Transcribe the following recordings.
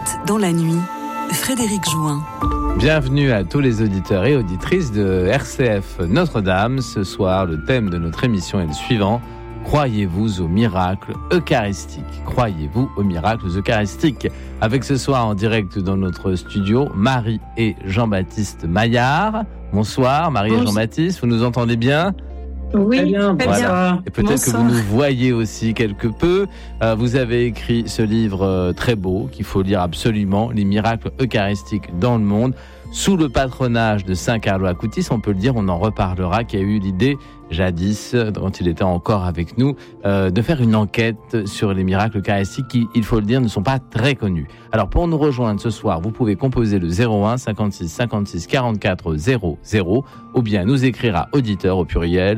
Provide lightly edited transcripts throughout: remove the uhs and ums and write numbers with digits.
Route dans la nuit, Frédéric Jouin. Bienvenue à tous les auditeurs et auditrices de RCF Notre-Dame. Ce soir, le thème de notre émission est le suivant. Croyez-vous aux miracles eucharistiques? Croyez-vous aux miracles eucharistiques? Avec ce soir en direct dans notre studio, Marie et Jean-Baptiste Maillard. Bonsoir Marie et Jean-Baptiste, vous nous entendez bien? Oui, très bien. Voilà. Et peut-être que vous nous voyez aussi quelque peu. Vous avez écrit ce livre très beau qu'il faut lire absolument, Les miracles eucharistiques dans le monde, sous le patronage de Saint Carlo Acutis. On peut le dire, on en reparlera, qui a eu l'idée jadis, quand il était encore avec nous, de faire une enquête sur les miracles eucharistiques qui, il faut le dire, ne sont pas très connus. Alors pour nous rejoindre ce soir, vous pouvez composer le 01 56 56 44 00 ou bien nous écrire à auditeurs au pluriel,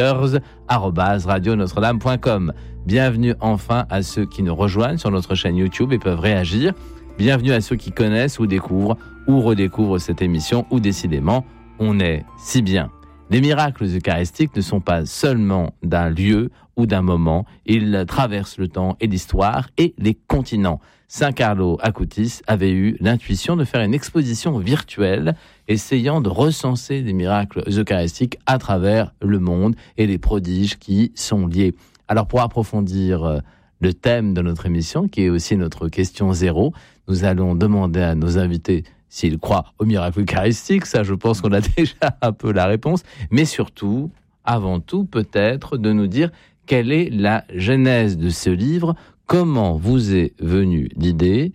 auditeurs@radionotre-dame.com. Bienvenue enfin à ceux qui nous rejoignent sur notre chaîne YouTube et peuvent réagir. Bienvenue à ceux qui connaissent ou découvrent ou redécouvrent cette émission où décidément on est si bien. Les miracles eucharistiques ne sont pas seulement d'un lieu ou d'un moment, ils traversent le temps et l'histoire et les continents. Saint Carlo Acutis avait eu l'intuition de faire une exposition virtuelle essayant de recenser les miracles eucharistiques à travers le monde et les prodiges qui y sont liés. Alors pour approfondir le thème de notre émission, qui est aussi notre question zéro, nous allons demander à nos invités s'ils croient aux miracles eucharistiques. Ça, je pense qu'on a déjà un peu la réponse. Mais surtout, avant tout, peut-être, de nous dire quelle est la genèse de ce livre, comment vous est venue l'idée,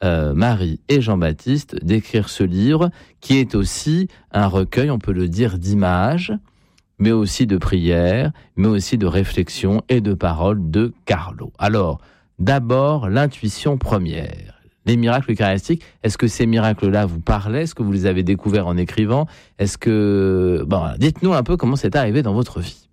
Marie et Jean-Baptiste, d'écrire ce livre, qui est aussi un recueil, on peut le dire, d'images, mais aussi de prières, mais aussi de réflexions et de paroles de Carlo. Alors, d'abord, l'intuition première. Les miracles eucharistiques, est-ce que ces miracles-là vous parlaient? Est-ce que vous les avez découverts en écrivant? Est-ce que... dites-nous un peu comment c'est arrivé dans votre vie.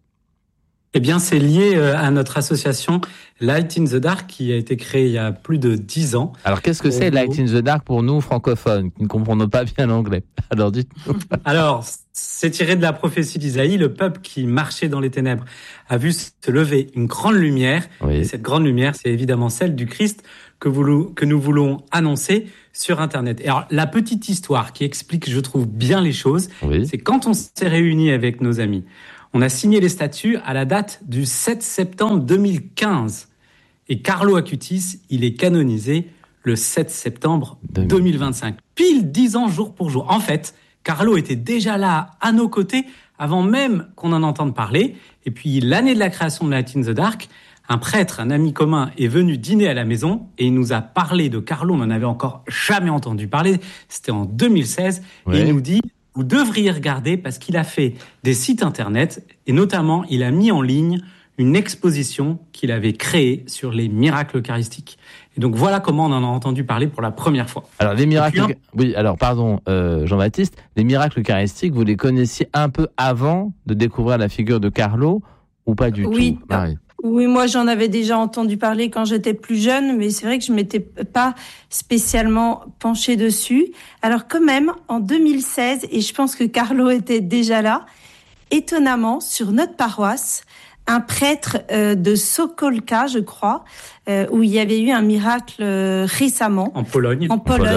Eh bien, c'est lié à notre association Light in the Dark qui a été créée il y a plus de 10 ans. Alors, qu'est-ce que c'est Light in the Dark pour nous francophones qui ne comprenons pas bien l'anglais? Alors, dites-nous. Alors, c'est tiré de la prophétie d'Isaïe. Le peuple qui marchait dans les ténèbres a vu se lever une grande lumière. Oui. Et cette grande lumière, c'est évidemment celle du Christ que nous voulons annoncer sur Internet. Et alors, la petite histoire qui explique, je trouve, bien les choses, c'est quand on s'est réunis avec nos amis. On a signé les statuts à la date du 7 septembre 2015. Et Carlo Acutis, il est canonisé le 7 septembre 2025. Pile 10 ans jour pour jour. En fait, Carlo était déjà là à nos côtés avant même qu'on en entende parler. Et puis, l'année de la création de Light in the Dark, un prêtre, un ami commun, est venu dîner à la maison et il nous a parlé de Carlo. On n'en avait encore jamais entendu parler. C'était en 2016. Oui. Et il nous dit... Vous devriez regarder parce qu'il a fait des sites internet et notamment il a mis en ligne une exposition qu'il avait créée sur les miracles eucharistiques. Et donc voilà comment on en a entendu parler pour la première fois. Alors les miracles, Jean-Baptiste, les miracles eucharistiques, vous les connaissiez un peu avant de découvrir la figure de Carlo ou pas du tout, Marie? Oui, moi j'en avais déjà entendu parler quand j'étais plus jeune, mais c'est vrai que je m'étais pas spécialement penchée dessus. Alors quand même, en 2016, et je pense que Carlo était déjà là, étonnamment, sur notre paroisse, un prêtre de Sokolka, je crois, où il y avait eu un miracle récemment. En Pologne.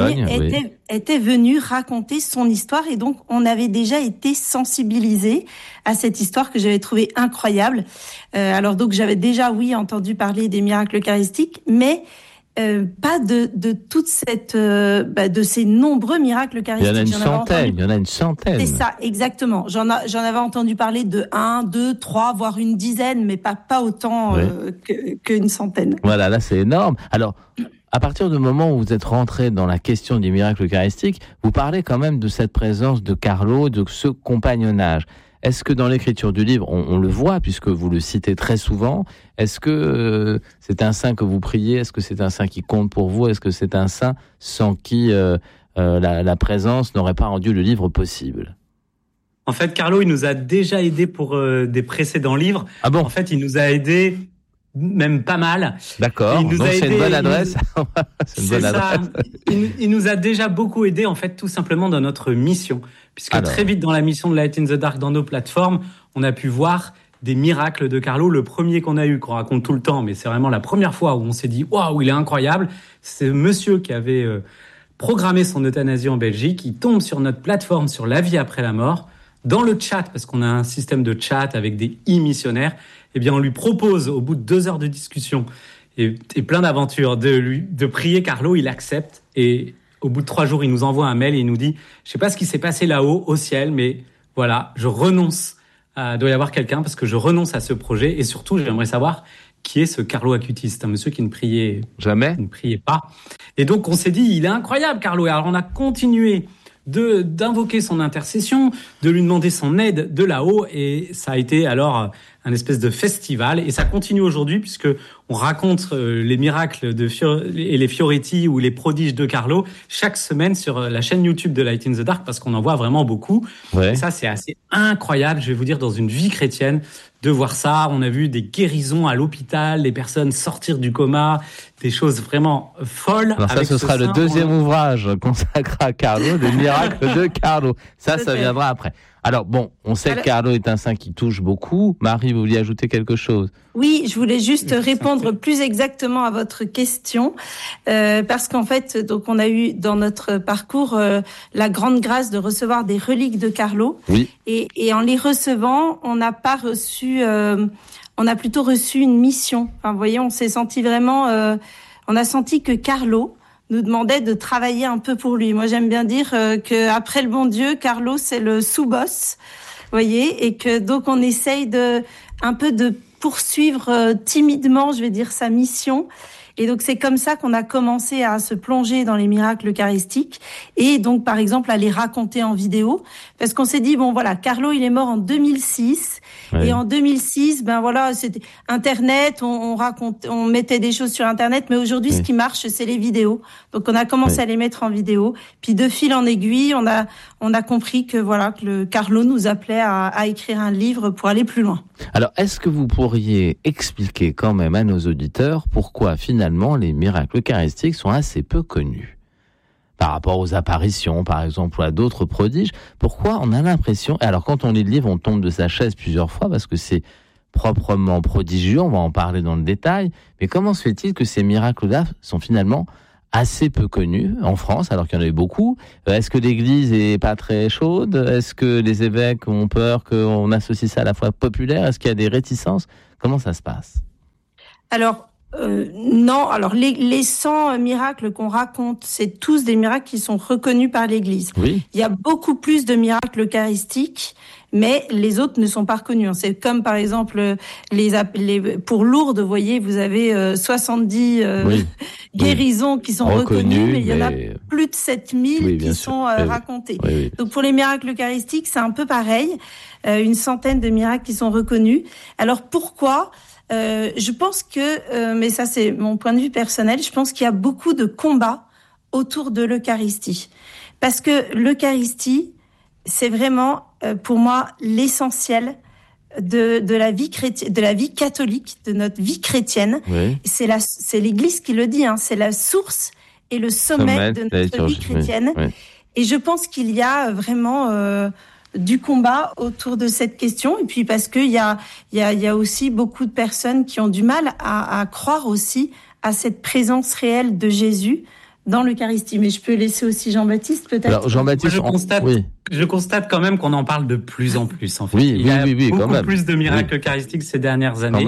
Était venu raconter son histoire et donc on avait déjà été sensibilisés à cette histoire que j'avais trouvée incroyable. Alors donc j'avais déjà, entendu parler des miracles eucharistiques, mais pas de toute cette de ces nombreux miracles eucharistiques. Il y en a une centaine. C'est ça, exactement. J'en avais entendu parler de 1, 2, 3, voire une dizaine, mais pas autant qu'une centaine. Voilà, là c'est énorme. Alors, à partir du moment où vous êtes rentré dans la question des miracles eucharistiques, vous parlez quand même de cette présence de Carlo, de ce compagnonnage. Est-ce que dans l'écriture du livre, on le voit, puisque vous le citez très souvent, est-ce que c'est un saint que vous priez? Est-ce que c'est un saint qui compte pour vous? Est-ce que c'est un saint sans qui la présence n'aurait pas rendu le livre possible? En fait, Carlo, il nous a déjà aidés pour des précédents livres. Ah bon? En fait, il nous a aidés même pas mal. D'accord, donc c'est une bonne adresse. Il nous a déjà beaucoup aidé, en fait, tout simplement dans notre mission. Puisque très vite dans la mission de Light in the Dark, dans nos plateformes, on a pu voir des miracles de Carlo. Le premier qu'on a eu, qu'on raconte tout le temps, mais c'est vraiment la première fois où on s'est dit « Waouh, il est incroyable !» C'est monsieur qui avait programmé son euthanasie en Belgique. Il tombe sur notre plateforme sur la vie après la mort. Dans le chat, parce qu'on a un système de chat avec des e-missionnaires, eh bien, on lui propose, au bout de 2 heures de discussion et plein d'aventures, de prier Carlo. Il accepte. Et au bout de 3 jours, il nous envoie un mail et il nous dit « Je sais pas ce qui s'est passé là-haut, au ciel, mais voilà, je renonce. Doit y avoir quelqu'un parce que je renonce à ce projet. Et surtout, j'aimerais savoir qui est ce Carlo Acutis. C'est un monsieur qui ne priait jamais, qui ne priait pas. Et donc, on s'est dit, il est incroyable, Carlo. Et alors, on a continué d'invoquer son intercession, de lui demander son aide de là-haut. Et ça a été alors un espèce de festival. Et ça continue aujourd'hui puisque on raconte les miracles et les Fioretti ou les prodiges de Carlo chaque semaine sur la chaîne YouTube de Light in the Dark parce qu'on en voit vraiment beaucoup. Ouais. Et ça, c'est assez incroyable, je vais vous dire, dans une vie chrétienne, de voir ça. On a vu des guérisons à l'hôpital, des personnes sortir du coma, des choses vraiment folles. Alors ça, ce sera le deuxième ouvrage consacré à Carlo, des miracles de Carlo. Ça viendra après. Alors bon, on sait que Carlo est un saint qui touche beaucoup. Marie, vous vouliez ajouter quelque chose ? Oui, je voulais juste répondre plus exactement à votre question, parce qu'en fait, donc on a eu dans notre parcours la grande grâce de recevoir des reliques de Carlo, oui. Et en les recevant, on n'a pas reçu, on a plutôt reçu une mission. Enfin, vous voyez, on s'est senti vraiment, on a senti que Carlo nous demandait de travailler un peu pour lui. Moi, j'aime bien dire que après le bon Dieu, Carlo, c'est le sous-boss, vous voyez, et que donc on essaye un peu de poursuivre timidement, je vais dire, sa mission. Et donc, c'est comme ça qu'on a commencé à se plonger dans les miracles eucharistiques et donc, par exemple, à les raconter en vidéo. Parce qu'on s'est dit, bon, voilà, Carlo, il est mort en 2006. Oui. Et en 2006, ben voilà, c'était Internet, on mettait des choses sur Internet. Mais aujourd'hui, ce qui marche, c'est les vidéos. Donc, on a commencé à les mettre en vidéo. Puis, de fil en aiguille, on a compris que voilà, que le Carlo nous appelait à écrire un livre pour aller plus loin. Alors, est-ce que vous pourriez expliquer quand même à nos auditeurs pourquoi finalement les miracles eucharistiques sont assez peu connus par rapport aux apparitions, par exemple, ou à d'autres prodiges? Pourquoi on a l'impression... Alors, quand on lit le livre, on tombe de sa chaise plusieurs fois parce que c'est proprement prodigieux, on va en parler dans le détail. Mais comment se fait-il que ces miracles-là sont finalement assez peu connus en France, alors qu'il y en a eu beaucoup? Est-ce que l'Église est pas très chaude? Est-ce que les évêques ont peur qu'on associe ça à la foi populaire? Est-ce qu'il y a des réticences? Comment ça se passe? Alors, non. Alors, les 100 miracles qu'on raconte, c'est tous des miracles qui sont reconnus par l'Église. Oui. Il y a beaucoup plus de miracles eucharistiques, mais les autres ne sont pas reconnus. C'est comme, par exemple, pour Lourdes, vous voyez, vous avez 70 guérisons qui sont reconnues, mais il y en a plus de 7000 qui sont racontées. Oui. Donc, pour les miracles eucharistiques, c'est un peu pareil. Une centaine de miracles qui sont reconnus. Alors, pourquoi ? Je pense que, mais ça c'est mon point de vue personnel, je pense qu'il y a beaucoup de combats autour de l'Eucharistie. Parce que l'Eucharistie, c'est vraiment, pour moi, l'essentiel de la vie chrétienne, de la vie catholique, de notre vie chrétienne. Oui. C'est l'Église qui le dit, hein, c'est la source et le sommet de notre vie chrétienne. Oui. Et je pense qu'il y a vraiment... du combat autour de cette question, et puis parce que il y a aussi beaucoup de personnes qui ont du mal à croire aussi à cette présence réelle de Jésus dans l'Eucharistie. Mais je peux laisser aussi Jean-Baptiste peut-être. Alors Jean-Baptiste, je constate quand même qu'on en parle de plus en plus. En fait, il y a beaucoup quand même plus de miracles eucharistiques ces dernières années.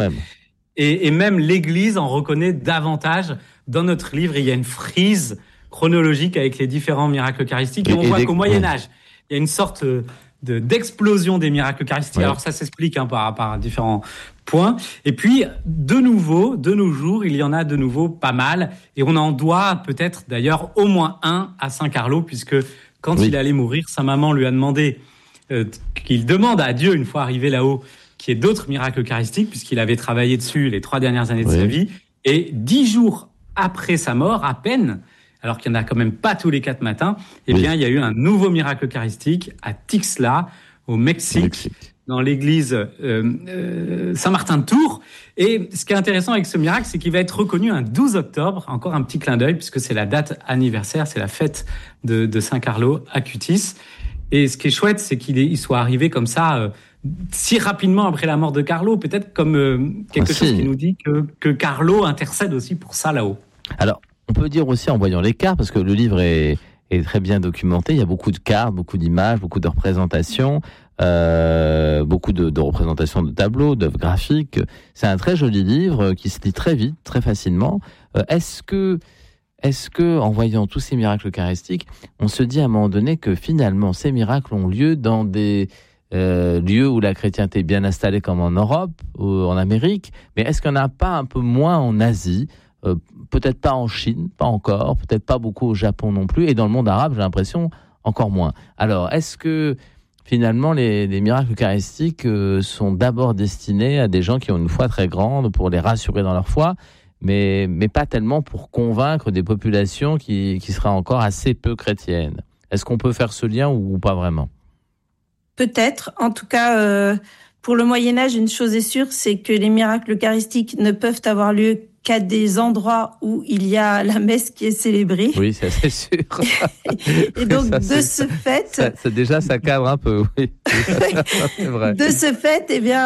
Et même l'Église en reconnaît davantage. Dans notre livre, il y a une frise chronologique avec les différents miracles eucharistiques, et on voit qu'au Moyen Âge, il y a une sorte d'explosion des miracles eucharistiques. Ouais. Alors ça s'explique par différents points. Et puis, de nouveau, de nos jours, il y en a de nouveau pas mal. Et on en doit peut-être d'ailleurs au moins un à Saint Carlo, puisque quand il allait mourir, sa maman lui a demandé qu'il demande à Dieu, une fois arrivé là-haut, qu'il y ait d'autres miracles eucharistiques, puisqu'il avait travaillé dessus les 3 dernières années de sa vie. Et 10 jours après sa mort, à peine, alors qu'il n'y en a quand même pas tous les 4 matins, eh bien, il y a eu un nouveau miracle eucharistique à Tixla, au Mexique, dans l'église Saint-Martin de Tours. Et ce qui est intéressant avec ce miracle, c'est qu'il va être reconnu un 12 octobre, encore un petit clin d'œil, puisque c'est la date anniversaire, c'est la fête de Saint Carlo Acutis. Et ce qui est chouette, c'est qu'il soit arrivé comme ça, si rapidement après la mort de Carlo, peut-être comme quelque chose qui nous dit que Carlo intercède aussi pour ça là-haut. Alors, on peut dire aussi en voyant les cartes, parce que le livre est très bien documenté, il y a beaucoup de cartes, beaucoup d'images, beaucoup de représentations, beaucoup de représentations de tableaux, d'œuvres graphiques. C'est un très joli livre qui se lit très vite, très facilement. Est-ce que, en voyant tous ces miracles eucharistiques, on se dit à un moment donné que finalement ces miracles ont lieu dans des lieux où la chrétienté est bien installée, comme en Europe ou en Amérique, mais est-ce qu'il n'y en a pas un peu moins en Asie ? Peut-être pas en Chine, pas encore, peut-être pas beaucoup au Japon non plus, et dans le monde arabe, j'ai l'impression, encore moins. Alors, est-ce que finalement les miracles eucharistiques sont d'abord destinés à des gens qui ont une foi très grande pour les rassurer dans leur foi, mais pas tellement pour convaincre des populations qui seraient encore assez peu chrétiennes? Est-ce qu'on peut faire ce lien ou pas vraiment? Peut-être. En tout cas, pour le Moyen-Âge, une chose est sûre, c'est que les miracles eucharistiques ne peuvent avoir lieu qu'à des endroits où il y a la messe qui est célébrée. Oui, ça c'est sûr. Et donc, ça, fait... Ça cadre un peu, oui. C'est vrai. De ce fait,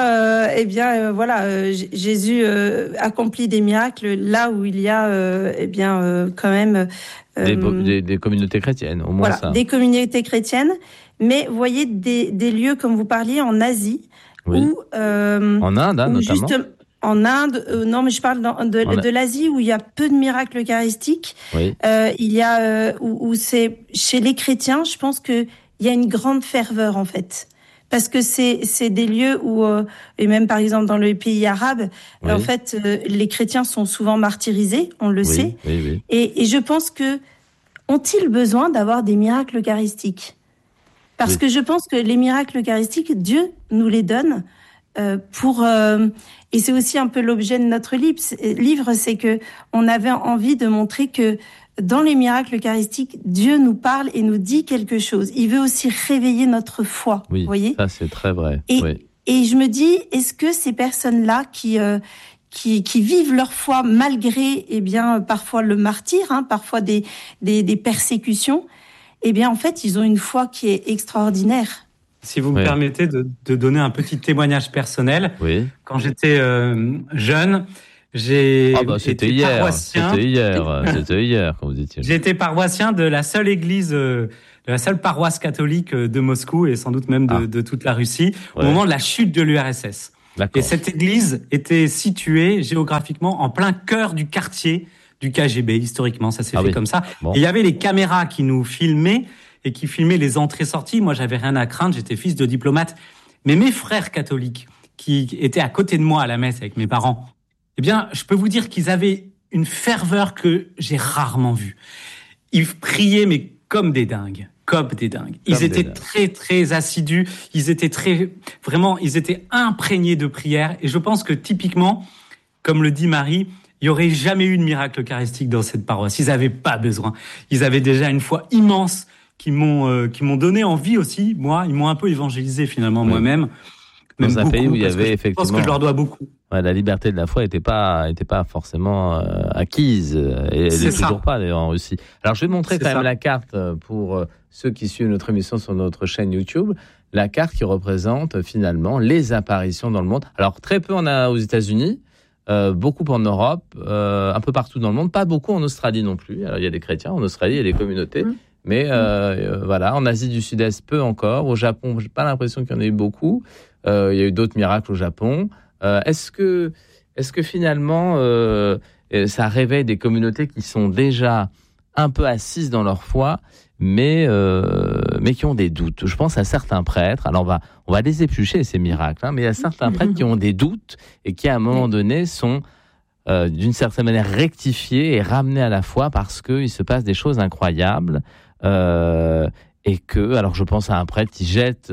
voilà, Jésus accomplit des miracles là où il y a, quand même... des communautés chrétiennes, au moins voilà, ça. Des communautés chrétiennes. Mais vous voyez, des lieux, comme vous parliez, en Asie, oui. où... en Inde, notamment. En Inde, non, mais je parle de l'Asie où il y a peu de miracles eucharistiques. Oui. Il y a où c'est chez les chrétiens, je pense que il y a une grande ferveur en fait, parce que c'est des lieux où et même par exemple dans les pays arabes, oui. En fait, les chrétiens sont souvent martyrisés, on le sait. Oui. Et je pense que ont-ils besoin d'avoir des miracles eucharistiques? Parce que je pense que les miracles eucharistiques, Dieu nous les donne. Et c'est aussi un peu l'objet de notre livre, c'est que on avait envie de montrer que dans les miracles eucharistiques, Dieu nous parle et nous dit quelque chose. Il veut aussi réveiller notre foi. Oui, vous voyez ? Ça c'est très vrai. Et je me dis, est-ce que ces personnes-là qui vivent leur foi malgré, parfois le martyre, parfois des persécutions, en fait, ils ont une foi qui est extraordinaire. Si vous me permettez de donner un petit témoignage personnel. Oui. Quand j'étais jeune, j'ai été paroissien. C'était hier, quand vous étiez. J'ai été paroissien de la seule église, de la seule paroisse catholique de Moscou et sans doute même de toute la Russie au moment de la chute de l'URSS. D'accord. Et cette église était située géographiquement en plein cœur du quartier du KGB. Historiquement, ça s'est fait comme ça. Bon. Et il y avait les caméras qui nous filmaient et qui filmait les entrées-sorties. Moi, j'avais rien à craindre, j'étais fils de diplomate. Mais mes frères catholiques, qui étaient à côté de moi à la messe avec mes parents, je peux vous dire qu'ils avaient une ferveur que j'ai rarement vue. Ils priaient, mais comme des dingues. Ils étaient très, très assidus. Ils étaient ils étaient imprégnés de prière. Et je pense que typiquement, comme le dit Marie, il n'y aurait jamais eu de miracle eucharistique dans cette paroisse. Ils n'avaient pas besoin. Ils avaient déjà une foi immense qui m'ont donné envie aussi. Moi, ils m'ont un peu évangélisé finalement moi-même. Dans un pays où il y avait effectivement... Je pense que je leur dois beaucoup. La liberté de la foi n'était pas forcément acquise. Et elle n'est toujours pas d'ailleurs en Russie. Alors je vais montrer quand même la carte pour ceux qui suivent notre émission sur notre chaîne YouTube. La carte qui représente finalement les apparitions dans le monde. Alors très peu aux États-Unis. Beaucoup en Europe, un peu partout dans le monde. Pas beaucoup en Australie non plus. Alors il y a des chrétiens en Australie, il y a des communautés. Mais en Asie du Sud-Est, peu encore. Au Japon, j'ai pas l'impression qu'il y en ait eu beaucoup. Il y a eu d'autres miracles au Japon. Est-ce que finalement, ça réveille des communautés qui sont déjà un peu assises dans leur foi, mais qui ont des doutes? Je pense à certains prêtres. Alors on va les éplucher ces miracles, mais il y a certains prêtres qui ont des doutes et qui à un moment donné sont d'une certaine manière rectifiés et ramenés à la foi parce qu'il se passe des choses incroyables. Et alors je pense à un prêtre qui jette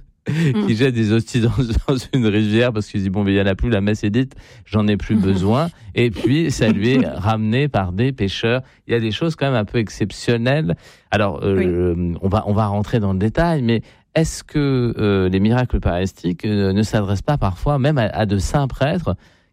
des hosties dans une rivière parce qu'il dit il y en a plus, la messe est dite, j'en ai plus besoin, et puis ça lui est ramené par des pécheurs. Il y a des choses quand même un peu exceptionnelles. Alors on va rentrer dans le détail, mais est-ce que les miracles eucharistiques ne s'adressent pas parfois même à de saints prêtres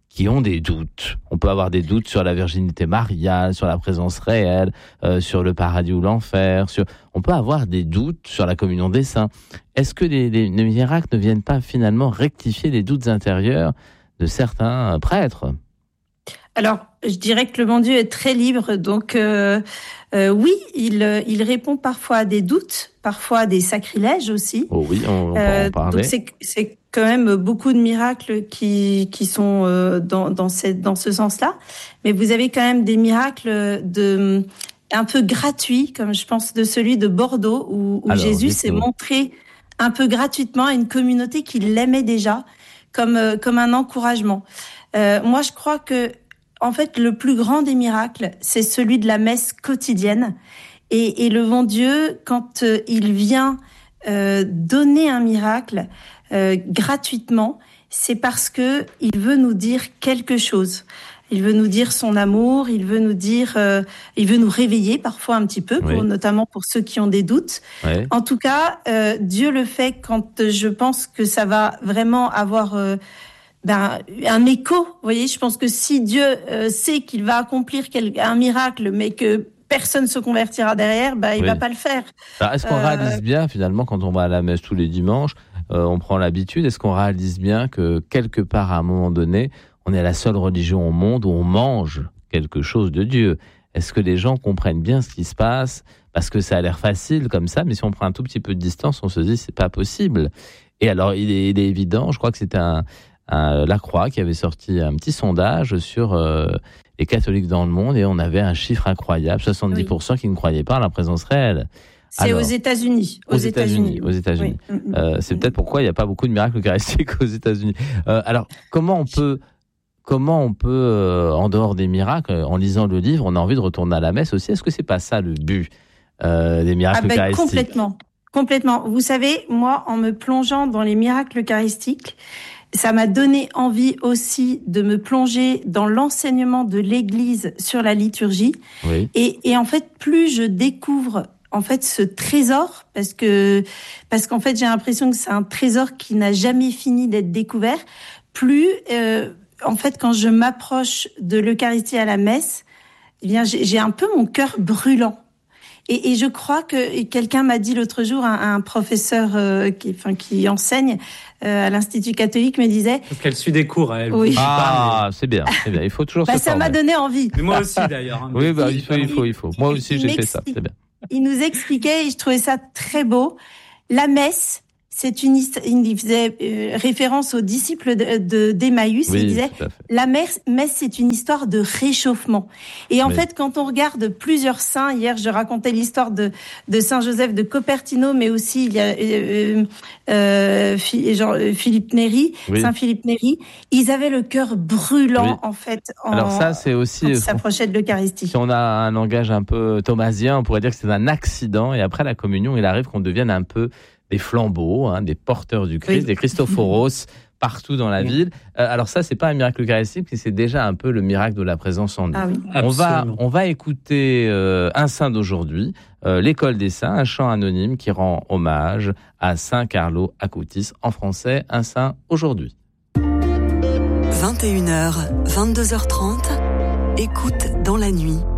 qui ont des doutes. On peut avoir des doutes sur la virginité mariale, sur la présence réelle, sur le paradis ou l'enfer. On peut avoir des doutes sur la communion des saints. Est-ce que les miracles ne viennent pas finalement rectifier les doutes intérieurs de certains prêtres ? Alors, je dirais que le bon Dieu est très libre, donc oui, il répond parfois à des doutes, parfois à des sacrilèges aussi. Oh oui, on peut en parler. Donc c'est quand même beaucoup de miracles qui sont dans ce sens-là. Mais vous avez quand même des miracles un peu gratuits, comme je pense de celui de Bordeaux, où Jésus s'est montré un peu gratuitement à une communauté qui l'aimait déjà, comme un encouragement. Moi, je crois que en fait, le plus grand des miracles, c'est celui de la messe quotidienne. Et le bon Dieu, quand il vient donner un miracle gratuitement, c'est parce que il veut nous dire quelque chose. Il veut nous dire son amour, il veut nous dire, il veut nous réveiller parfois un petit peu, notamment pour ceux qui ont des doutes. Oui. En tout cas, Dieu le fait quand je pense que ça va vraiment avoir un écho. Vous voyez, je pense que si Dieu sait qu'il va accomplir un miracle, mais que personne se convertira derrière, il va pas le faire. Alors, est-ce qu'on réalise bien finalement quand on va à la messe tous les dimanches, on prend l'habitude, est-ce qu'on réalise bien que quelque part à un moment donné, on est la seule religion au monde où on mange quelque chose de Dieu? Est-ce que les gens comprennent bien ce qui se passe? Parce que ça a l'air facile comme ça, mais si on prend un tout petit peu de distance, on se dit c'est pas possible. Et alors il est évident, je crois que c'était La Croix qui avait sorti un petit sondage sur les catholiques dans le monde et on avait un chiffre incroyable, 70% qui ne croyaient pas à la présence réelle. C'est aux États-Unis. Aux États-Unis. Oui. C'est peut-être pourquoi il n'y a pas beaucoup de miracles eucharistiques aux États-Unis. Alors, comment on peut, en dehors des miracles, en lisant le livre, on a envie de retourner à la messe aussi? Est-ce que c'est pas ça le but des miracles eucharistiques? Complètement. Vous savez, moi, en me plongeant dans les miracles eucharistiques, ça m'a donné envie aussi de me plonger dans l'enseignement de l'Église sur la liturgie. Oui. Et en fait, plus je découvre en fait ce trésor, parce qu'en fait j'ai l'impression que c'est un trésor qui n'a jamais fini d'être découvert, plus en fait quand je m'approche de l'Eucharistie à la messe, eh bien j'ai un peu mon cœur brûlant. Et je crois que quelqu'un m'a dit l'autre jour, un professeur qui enseigne à l'Institut catholique me disait... Parce qu'elle suit des cours, elle. Oui. C'est bien. Il faut toujours se former. Ça m'a donné envie. Mais moi aussi d'ailleurs. Oui, il faut. Moi aussi j'ai fait ça, c'est bien. Il nous expliquait, et je trouvais ça très beau, la messe, il faisait référence aux disciples d'Emmaüs, il disait, la messe, c'est une histoire de réchauffement. Et en fait, quand on regarde plusieurs saints, hier je racontais l'histoire de Saint Joseph de Cupertino, mais aussi il y a Philippe Néri, Saint Philippe Néri, ils avaient le cœur brûlant en fait. Alors ça, c'est aussi quand ils s'approchaient de l'Eucharistie. Si on a un langage un peu thomasien, on pourrait dire que c'est un accident, et après la communion, il arrive qu'on devienne un peu des flambeaux, des porteurs du Christ, des Christophoros partout dans la ville. Alors ça, c'est pas un miracle eucharistique, mais c'est déjà un peu le miracle de la présence en nous. On va écouter un saint d'aujourd'hui, l'École des Saints, un chant anonyme qui rend hommage à Saint Carlo Acutis, en français, un saint aujourd'hui. 21h, 22h30, écoute dans la nuit.